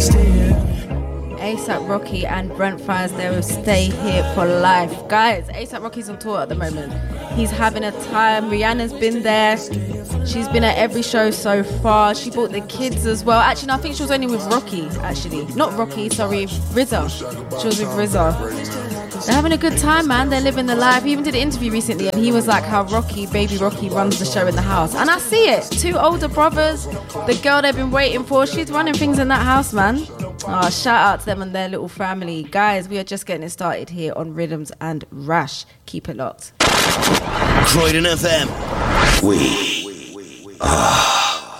A$AP Rocky and Brent Faiyaz, they will stay here for life. Guys, A$AP Rocky's on tour at the moment. He's having a time. Rihanna's been there. She's been at every show so far. She brought the kids as well. Actually, no, I think she was only with Rocky, actually. Not Rocky, sorry, RZA. She was with RZA. They're having a good time, man. They're living the life. He even did an interview recently and he was like how baby Rocky runs the show in the house. And I see it. 2 older brothers, the girl they've been waiting for, she's running things in that house, man. Oh, shout out to them and their little family. Guys, we are just getting it started here on Rhythms and Rash. Keep it locked. Croydon FM. We are...